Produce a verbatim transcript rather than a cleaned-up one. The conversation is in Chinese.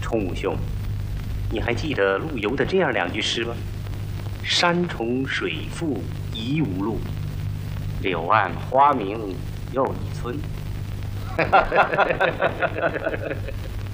冲武兄，你还记得陆游的这样两句诗吗？山重水复疑无路，柳暗花明又一村。